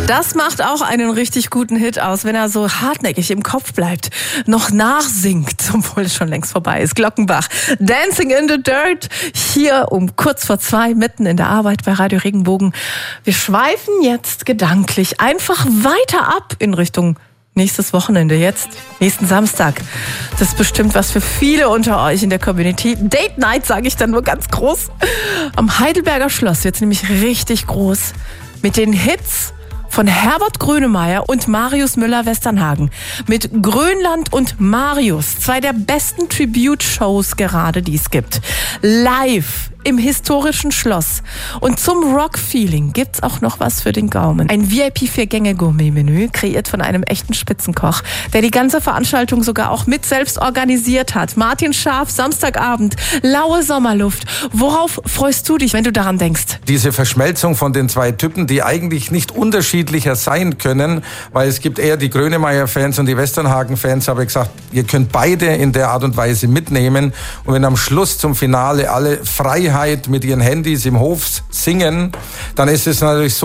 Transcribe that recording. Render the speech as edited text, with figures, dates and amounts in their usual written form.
Das macht auch einen richtig guten Hit aus, wenn er so hartnäckig im Kopf bleibt, noch nachsingt, obwohl es schon längst vorbei ist. Glockenbach, Dancing in the Dirt, hier um kurz vor 2, mitten in der Arbeit bei Radio Regenbogen. Wir schweifen jetzt gedanklich einfach weiter ab in Richtung nächstes Wochenende jetzt, nächsten Samstag. Das ist bestimmt was für viele unter euch in der Community. Date Night sage ich dann nur ganz groß. Am Heidelberger Schloss wird es nämlich richtig groß mit den Hits von Herbert Grönemeyer und Marius Müller-Westernhagen. Mit Grönland und Marius, 2 der besten Tribute-Shows gerade, die es gibt. Live im historischen Schloss. Und zum Rock-Feeling gibt's auch noch was für den Gaumen. Ein VIP-4-Gänge-Gourmet-Menü, kreiert von einem echten Spitzenkoch, der die ganze Veranstaltung sogar auch mit selbst organisiert hat. Martin Scharf, Samstagabend, laue Sommerluft. Worauf freust du dich, wenn du daran denkst? Diese Verschmelzung von den 2 Typen, die eigentlich nicht unterschiedlicher sein können, weil es gibt eher die Grönemeyer-Fans und die Westernhagen-Fans, habe ich gesagt, ihr könnt beide in der Art und Weise mitnehmen. Und wenn am Schluss zum Finale alle Freiheit mit ihren Handys im Hof singen, dann ist es natürlich so